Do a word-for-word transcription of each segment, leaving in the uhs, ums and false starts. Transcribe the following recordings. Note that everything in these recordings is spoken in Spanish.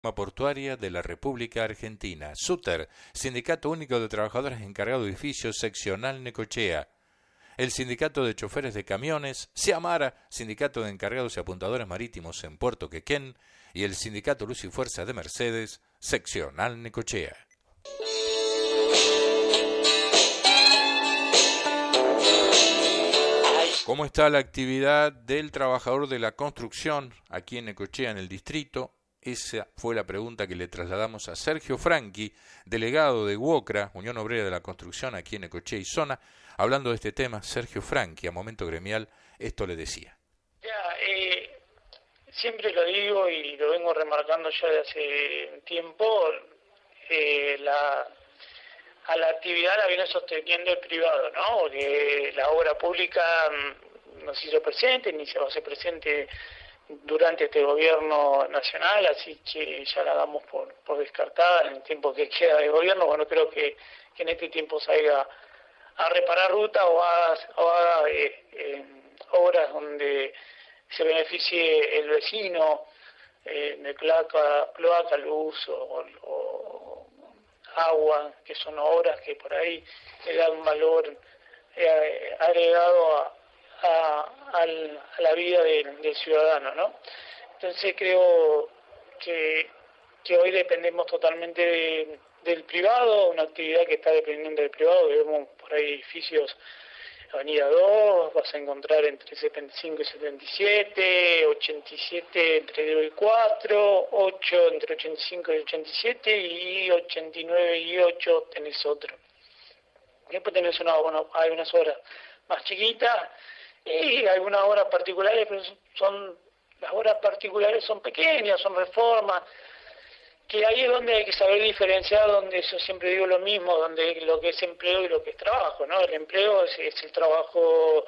Portuaria de la República Argentina. SUTER, Sindicato Único de Trabajadores Encargados de Edificios, Seccional Necochea. El Sindicato de Choferes de Camiones, SIAMARA, Sindicato de Encargados y Apuntadores Marítimos en Puerto Quequén, y el Sindicato Luz y Fuerza de Mercedes, Seccional Necochea. ¿Cómo está la actividad del trabajador de la construcción aquí en Necochea, en el distrito? Esa fue la pregunta que le trasladamos a Sergio Franchi, delegado de UOCRA, Unión Obrera de la Construcción, aquí en Necochea y zona. Hablando de este tema, Sergio Franchi, a Momento Gremial, esto le decía. Ya, eh, siempre lo digo y lo vengo remarcando ya de hace un tiempo, eh, la, a la actividad la viene sosteniendo el privado, ¿no? Porque la obra pública no se hizo presente, ni se va a hacer presente durante este gobierno nacional, así que ya la damos por, por descartada en el tiempo que queda de gobierno. Bueno, creo que, que en este tiempo salga a reparar ruta o haga, o haga eh, eh, obras donde se beneficie el vecino, eh, de cloaca, cloaca luz o, o agua, que son obras que por ahí le dan un valor eh, agregado a A, al, a la vida del, del ciudadano, ¿no? Entonces creo que, que hoy dependemos totalmente de, del privado, una actividad que está dependiendo del privado. Vemos por ahí edificios, Avenida dos, vas a encontrar entre setenta y cinco y setenta y siete, ochenta y siete entre dos y cuatro, ocho entre ochenta y cinco y ochenta y siete y ochenta y nueve y ocho tenés otro. Después tenés una, bueno, hay unas horas más chiquitas, y algunas obras particulares, pero son las obras particulares son pequeñas, son reformas, que ahí es donde hay que saber diferenciar, donde yo siempre digo lo mismo, donde lo que es empleo y lo que es trabajo, ¿no? El empleo es, es el trabajo,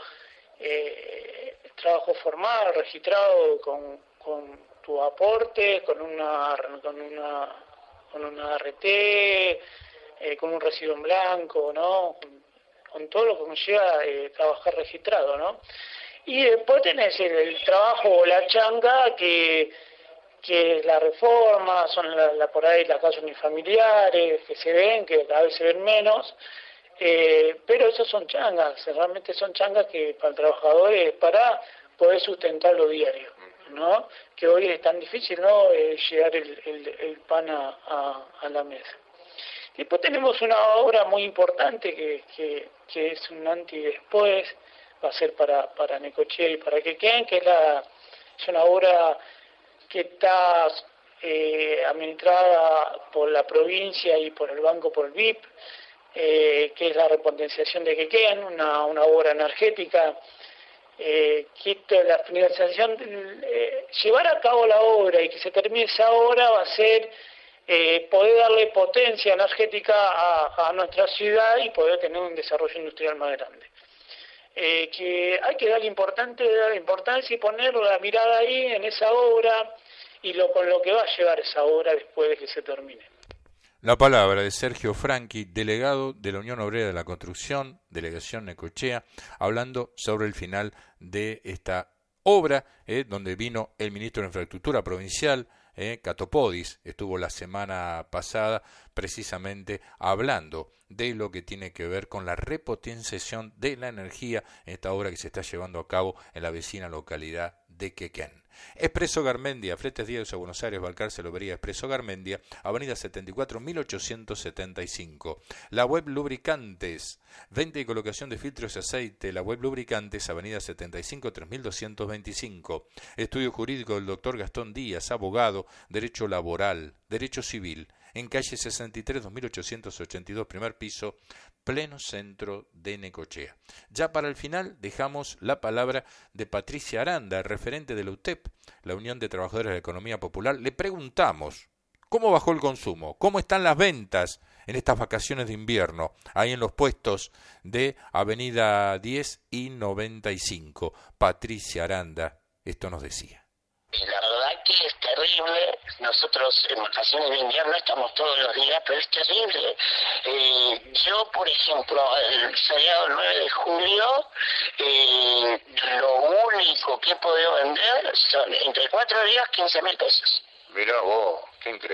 eh, el trabajo formal, registrado con, con tu aporte, con una con una con una R T, eh, con un recibo en blanco, ¿no? Con todo lo que conlleva eh, trabajar registrado, ¿no? Y después tenés el, el trabajo o la changa, que, que es la reforma, son la, la, por ahí las casas unifamiliares, que se ven, que cada vez se ven menos, eh, pero esos son changas, realmente son changas que para el trabajador es para poder sustentar lo diario, ¿no? Que hoy es tan difícil, ¿no? Eh, llegar el, el, el pan a, a, a la mesa. Después tenemos una obra muy importante que, que, que es un antes y después, va a ser para, para Necochea y para Quequén, que es, la, es una obra que está eh, administrada por la provincia y por el banco, por el B I P, eh, que es la repotenciación de Quequén, una, una obra energética, eh, que la finalización, eh, llevar a cabo la obra y que se termine esa obra va a ser Eh, poder darle potencia energética a, a nuestra ciudad y poder tener un desarrollo industrial más grande. Eh, que hay que darle importante, darle importancia y poner la mirada ahí en esa obra y lo con lo que va a llevar esa obra después de que se termine. La palabra de Sergio Franchi, delegado de la Unión Obrera de la Construcción, Delegación Necochea, hablando sobre el final de esta obra, eh, donde vino el ministro de Infraestructura provincial, Eh, Catopodis, estuvo la semana pasada precisamente hablando de lo que tiene que ver con la repotenciación de la energía en esta obra que se está llevando a cabo en la vecina localidad de Quequén. Expreso Garmendia, Fletes Diarios a Buenos Aires, Balcarce, Lobería, Expreso Garmendia, Avenida setenta y cuatro, mil ochocientos setenta y cinco. La web Lubricantes, venta y colocación de filtros de aceite. La web Lubricantes, Avenida setenta y cinco, tres mil doscientos veinticinco. Estudio jurídico del doctor Gastón Díaz, abogado, derecho laboral, derecho civil, en calle sesenta y tres, dos mil ochocientos ochenta y dos, primer piso, pleno centro de Necochea. Ya para el final dejamos la palabra de Patricia Aranda, referente de la U T E P, la Unión de Trabajadores de la Economía Popular. Le preguntamos cómo bajó el consumo, cómo están las ventas en estas vacaciones de invierno, ahí en los puestos de Avenida diez y noventa y cinco. Patricia Aranda, esto nos decía. La verdad que es terrible. Nosotros en vacaciones de invierno estamos todos los días, pero es terrible. Eh, yo, por ejemplo, el feriado nueve de julio, eh, lo único que he podido vender son entre cuatro días quince mil pesos. Mirá vos, Qué increíble.